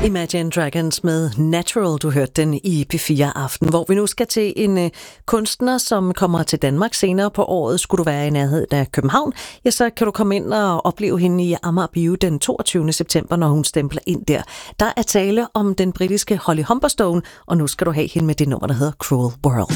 Imagine Dragons med Natural, du hørte den i P4 Aften, hvor vi nu skal til en kunstner, som kommer til Danmark senere på året. Skulle du være i nærheden af København, ja, så kan du komme ind og opleve hende i Amager Bio den 22. september, når hun stempler ind der. Der er tale om den britiske Holly Humberstone, og nu skal du have hende med det nummer, der hedder Cruel World.